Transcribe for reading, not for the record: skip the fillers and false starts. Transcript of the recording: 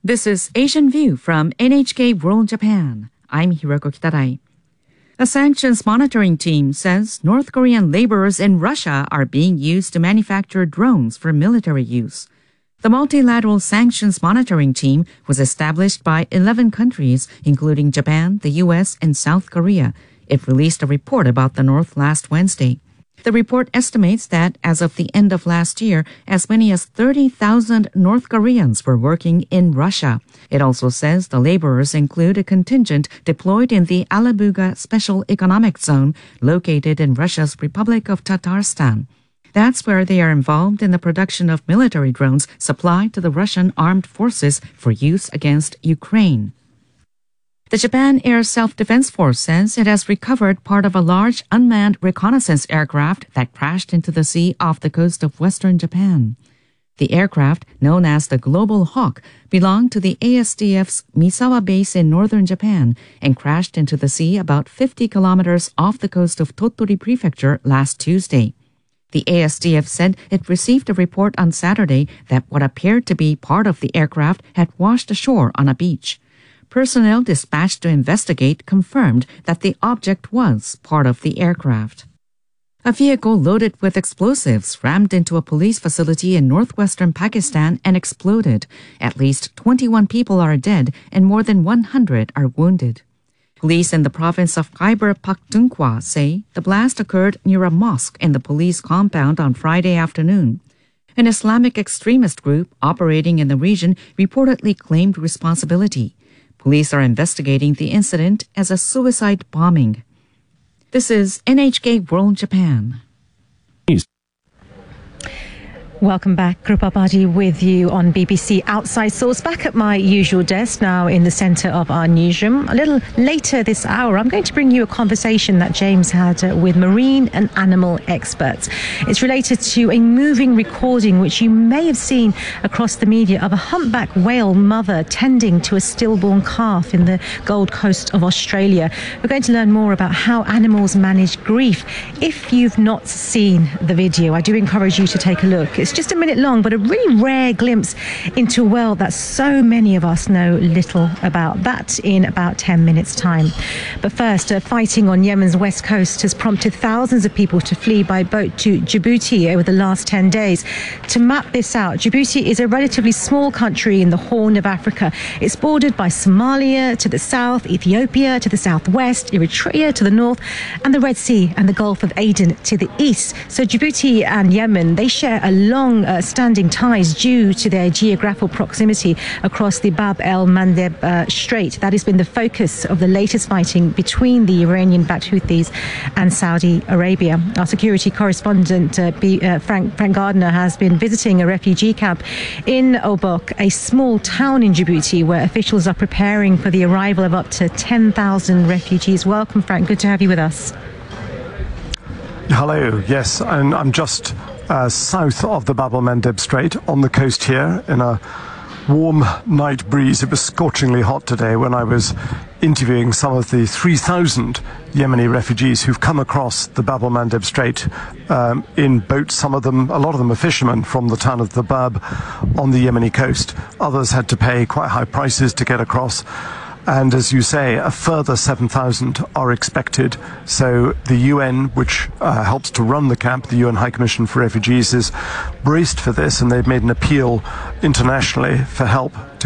This is Asian View from NHK World Japan. I'm Hiroko Kitarai. A sanctions monitoring team says North Korean laborers in Russia are being used to manufacture drones for military use. The multilateral sanctions monitoring team was established by 11 countries, including Japan, the U.S., and South Korea. It released a report about the North last Wednesday. The report estimates that, as of the end of last year, as many as 30,000 North Koreans were working in Russia. It also says the laborers include a contingent deployed in the Alabuga Special Economic Zone located in Russia's Republic of Tatarstan. That's where they are involved in the production of military drones supplied to the Russian armed forces for use against Ukraine. The Japan Air Self-Defense Force says it has recovered part of a large unmanned reconnaissance aircraft that crashed into the sea off the coast of western Japan. The aircraft, known as the Global Hawk, belonged to the ASDF's Misawa base in northern Japan and crashed into the sea about 50 kilometers off the coast of Tottori Prefecture last Tuesday. The ASDF said it received a report on Saturday that what appeared to be part of the aircraft had washed ashore on a beach. Personnel dispatched to investigate confirmed that the object was part of the aircraft. A vehicle loaded with explosives rammed into a police facility in northwestern Pakistan and exploded. At least 21 people are dead and more than 100 are wounded. Police in the province of Khyber Pakhtunkhwa say the blast occurred near a mosque in the police compound on Friday afternoon. An Islamic extremist group operating in the region reportedly claimed responsibility. Police are investigating the incident as a suicide bombing. This is NHK World Japan. Welcome back. Krupa Bhaji with you on BBC Outside Source, back at my usual desk now in the centre of our newsroom. A little later this hour, I'm going to bring you a conversation that James had with marine and animal experts. It's related to a moving recording which you may have seen across the media of a humpback whale mother tending to a stillborn calf in the Gold Coast of Australia. We're going to learn more about how animals manage grief. If you've not seen the video, I do encourage you to take a look. It's just a minute long, but a really rare glimpse into a world that so many of us know little about. That in about 10 minutes' time. But first, fighting on Yemen's west coast has prompted thousands of people to flee by boat to Djibouti over the last 10 days. To map this out, Djibouti is a relatively small country in the Horn of Africa. It's bordered by Somalia to the south, Ethiopia to the southwest, Eritrea to the north, and the Red Sea and the Gulf of Aden to the east. So Djibouti and Yemen, they share a long-standing ties due to their geographical proximity across the Bab el-Mandeb Strait. That has been the focus of the latest fighting between the Iranian-backed Houthis and Saudi Arabia. Our security correspondent, Frank Gardner, has been visiting a refugee camp in Obok, a small town in Djibouti, where officials are preparing for the arrival of up to 10,000 refugees. Welcome, Frank. Good to have you with us. Hello. Yes, and I'm just south of the Bab el-Mandeb Strait on the coast here in a warm night breeze. It was scorchingly hot today when I was interviewing some of the 3,000 Yemeni refugees who've come across the Bab el-Mandeb Strait in boats. A lot of them are fishermen from the town of the Bab on the Yemeni coast. Others had to pay quite high prices to get across. And as you say, a further 7,000 are expected. So the UN, which helps to run the camp, the UN High Commission for Refugees, is braced for this, and they've made an appeal internationally for help to